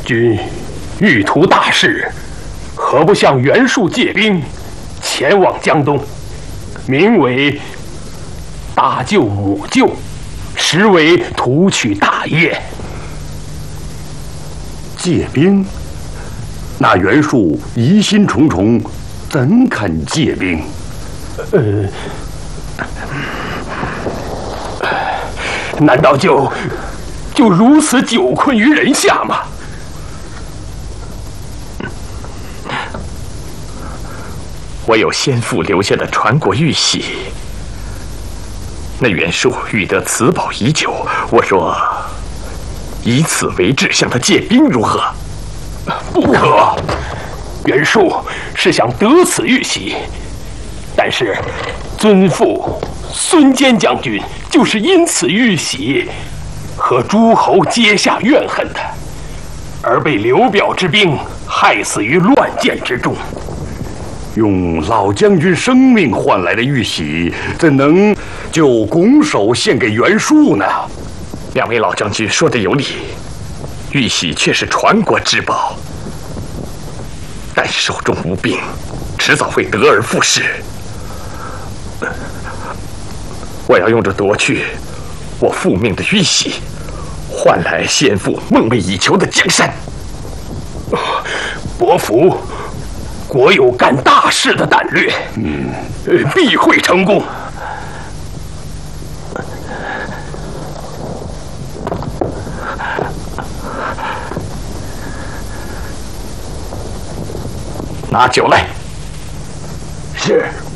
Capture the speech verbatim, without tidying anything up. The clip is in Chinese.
君欲图大事，何不向袁术借兵，前往江东，名为大救母救，实为图取大业。 借兵？那袁术疑心重重，怎肯借兵？ 呃，难道就就如此久困于人下吗？ 我有先父留下的传国玉玺，那袁术欲得此宝已久，我说以此为志，向他借兵如何？ 不可！袁术是想得此玉玺，但是尊父孙坚将军就是因此玉玺和诸侯结下怨恨的，而被刘表之兵害死于乱箭之中。 用老将军生命换来的玉玺，怎能就拱手献给袁术呢？ 两位老将军说的有理，玉玺却是传国之宝，但手中无兵，迟早会得而复失。我要用这夺去我父命的玉玺，换来先父梦寐以求的江山。 伯父国有干大事的胆略，嗯，必会成功。 拿酒来。 是。